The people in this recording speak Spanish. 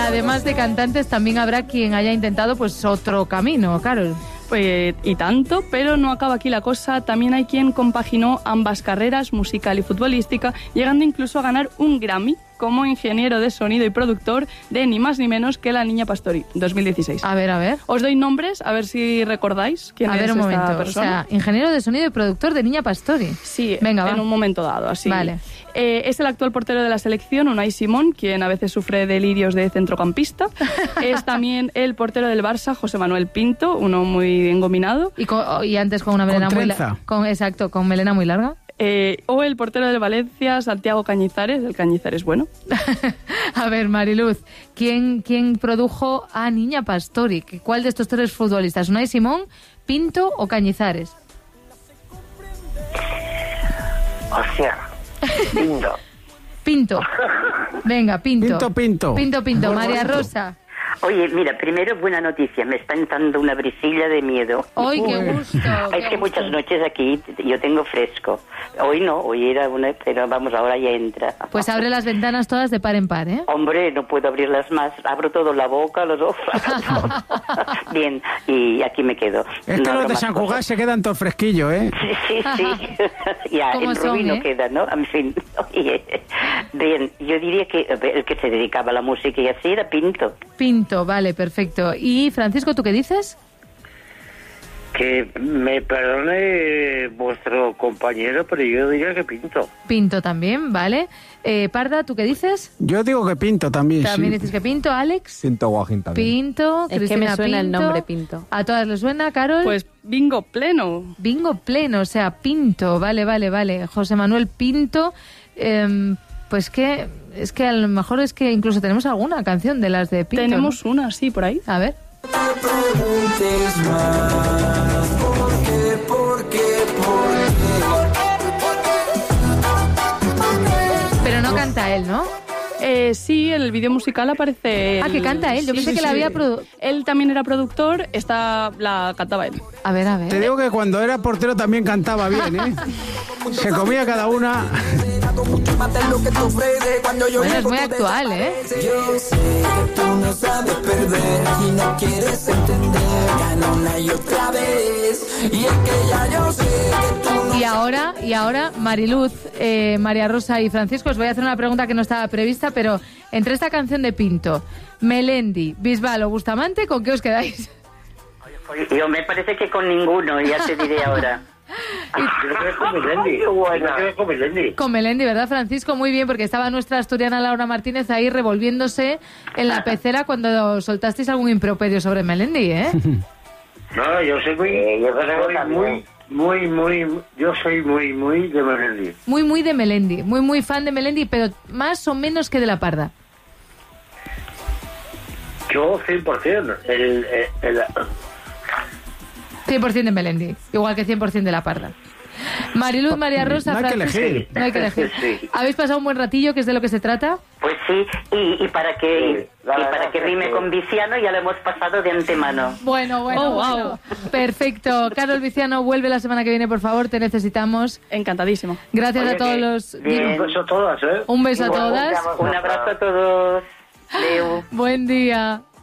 además de cantantes, también habrá quien haya intentado pues otro camino, Carol. Pues, y tanto, pero no acaba aquí la cosa. También hay quien compaginó ambas carreras, musical y futbolística, llegando incluso a ganar un Grammy como ingeniero de sonido y productor de ni más ni menos que La Niña Pastori, 2016. A ver. Os doy nombres, a ver si recordáis quién es esta persona. O sea, ingeniero de sonido y productor de Niña Pastori. Sí, venga, en un momento dado, así. Vale. Es el actual portero de la selección, Unai Simón, quien a veces sufre delirios de centrocampista. Es también el portero del Barça, José Manuel Pinto, uno muy engominado. Y antes con una melena muy larga. Exacto, con melena muy larga. O el portero del Valencia, Santiago Cañizares, el Cañizares bueno. A ver, Mariluz, ¿quién produjo a Niña Pastori? ¿Cuál de estos tres futbolistas? ¿Unai Simón, Pinto o Cañizares? Hostia, Pinto. Pinto. Venga, Pinto. Pinto. María Rosa. Oye, mira, primero buena noticia, me está entrando una brisilla de miedo. ¡Ay, qué gusto! Es que muchas noches aquí yo tengo fresco. Hoy no, hoy era una, pero vamos, ahora ya entra. Pues abre las ventanas todas de par en par, ¿eh? Hombre, no puedo abrirlas más, abro todo, la boca, los ojos. Bien, y aquí me quedo. Es que los de San Cugat se quedan todos fresquillos, ¿eh? Sí. Ya, en Rubí no ¿eh? queda, ¿no? En fin, oye, bien, yo diría que el que se dedicaba a la música y así era Pinto. Pinto, vale, perfecto. Y Francisco, ¿tú qué dices? Que me perdone vuestro compañero, pero yo diría que Pinto. Pinto también, vale. Parda, ¿tú qué dices? Yo digo que Pinto también. También dices que Pinto, Alex. Pinto Guajín también. Pinto, es Cristina, que me suena Pinto. el nombre Pinto. ¿A todas les suena, Carol? Pues bingo pleno. Bingo pleno, o sea, Pinto, vale. José Manuel Pinto, pues que es que a lo mejor es que incluso tenemos alguna canción de las de Pinto. Tenemos ¿no? una, sí, por ahí. A ver. ¿Por qué? Pero no canta él, ¿no? Sí, en el vídeo musical aparece... que canta él. Yo pensé que la había Él también era productor, esta la cantaba él. A ver. Te digo que cuando era portero también cantaba bien, ¿eh? Se comía cada una. Bueno, es muy actual, ¿eh? Yo sé que tú no sabes perder y no quieres entender. Gana una y otra vez. Y es que ya yo sé que tú no... Y ahora, Mariluz, María Rosa y Francisco, os voy a hacer una pregunta que no estaba prevista, pero entre esta canción de Pinto, Melendi, Bisbal o Bustamante, ¿con qué os quedáis? Yo me parece que con ninguno, ya te diré ahora. Yo creo que con Melendi. Con Melendi, ¿verdad, Francisco? Muy bien, porque estaba nuestra asturiana Laura Martínez ahí revolviéndose en la pecera cuando soltasteis algún improperio sobre Melendi, ¿eh? No, yo soy muy de Melendi. Muy de Melendi, muy fan de Melendi, pero más o menos que de la Parda. Yo 100%. 100% de Melendi, igual que 100% de la Parda. Mariluz, María Rosa, No hay que Francisco. elegir. No hay que elegir. Sí. ¿Habéis pasado un buen ratillo, que es de lo que se trata? Pues sí, y para que Sí, rime sí. con Viciano ya lo hemos pasado de antemano. Bueno. Wow. Perfecto. Carol Viciano, vuelve la semana que viene, por favor, te necesitamos. Encantadísimo. Gracias Oye, a todos que los... bien. Un beso a todas, ¿eh? Un beso a todas. Un abrazo a todos. Leo. Buen día.